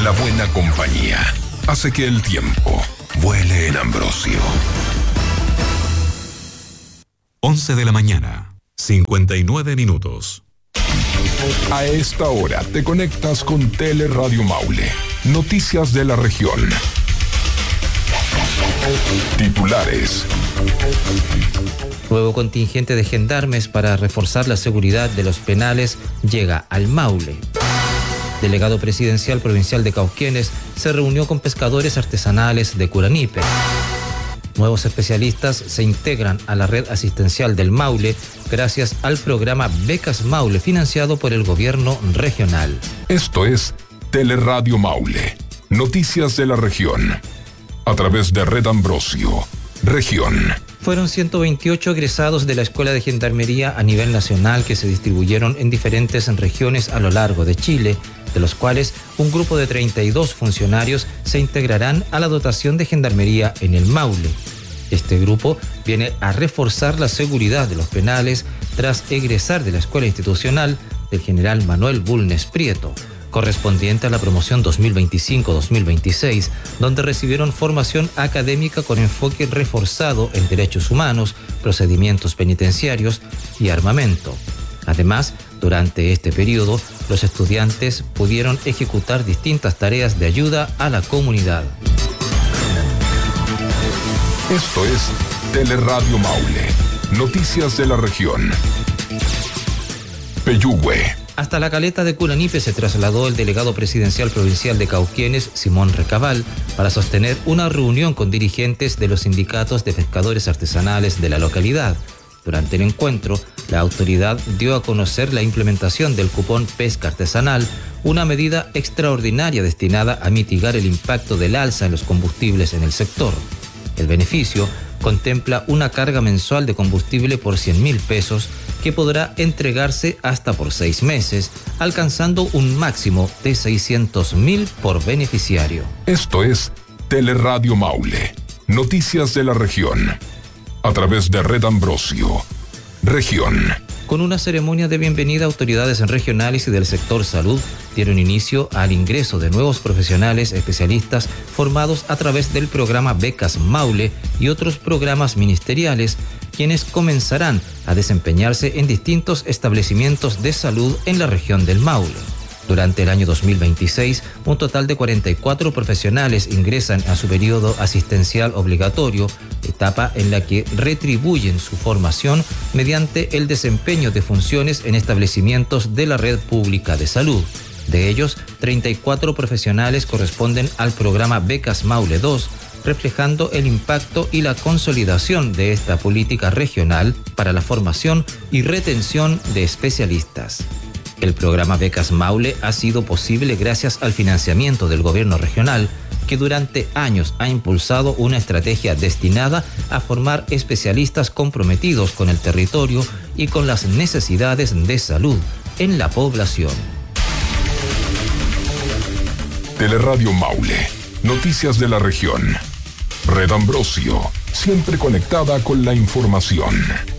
La buena compañía hace que el tiempo vuele en Ambrosio. 11 de la mañana, 59 minutos. A esta hora te conectas con Teleradio Maule. Noticias de la región. Titulares. Nuevo contingente de gendarmes para reforzar la seguridad de los penales llega al Maule. Delegado presidencial provincial de Cauquenes se reunió con pescadores artesanales de Curanipe. Nuevos especialistas se integran a la red asistencial del Maule gracias al programa Becas Maule financiado por el gobierno regional. Esto es Teleradio Maule. Noticias de la región. A través de Red Ambrosio. Región. Fueron 128 egresados de la Escuela de Gendarmería a nivel nacional que se distribuyeron en diferentes regiones a lo largo de Chile, de los cuales un grupo de 32 funcionarios se integrarán a la dotación de Gendarmería en el Maule. Este grupo viene a reforzar la seguridad de los penales tras egresar de la Escuela Institucional del General Manuel Bulnes Prieto, correspondiente a la promoción 2025-2026, donde recibieron formación académica con enfoque reforzado en derechos humanos, procedimientos penitenciarios y armamento. Además, durante este periodo, los estudiantes pudieron ejecutar distintas tareas de ayuda a la comunidad. Esto es Teleradio Maule. Noticias de la región. Peyúgue. Hasta la caleta de Curanipe se trasladó el delegado presidencial provincial de Cauquenes, Simón Recabal, para sostener una reunión con dirigentes de los sindicatos de pescadores artesanales de la localidad. Durante el encuentro, la autoridad dio a conocer la implementación del cupón pesca artesanal, una medida extraordinaria destinada a mitigar el impacto del alza en los combustibles en el sector. El beneficio contempla una carga mensual de combustible por 100.000 pesos que podrá entregarse hasta por 6 meses, alcanzando un máximo de 600.000 por beneficiario. Esto es Teleradio Maule. Noticias de la región. A través de Red Ambrosio. Región. Con una ceremonia de bienvenida, autoridades regionales y del sector salud dieron inicio al ingreso de nuevos profesionales especialistas formados a través del programa Becas Maule y otros programas ministeriales, quienes comenzarán a desempeñarse en distintos establecimientos de salud en la región del Maule. Durante el año 2026, un total de 44 profesionales ingresan a su periodo asistencial obligatorio, etapa en la que retribuyen su formación mediante el desempeño de funciones en establecimientos de la red pública de salud. De ellos, 34 profesionales corresponden al programa Becas Maule 2, reflejando el impacto y la consolidación de esta política regional para la formación y retención de especialistas. El programa Becas Maule ha sido posible gracias al financiamiento del gobierno regional, que durante años ha impulsado una estrategia destinada a formar especialistas comprometidos con el territorio y con las necesidades de salud en la población. Teleradio Maule. Noticias de la región. Red Ambrosio. Siempre conectada con la información.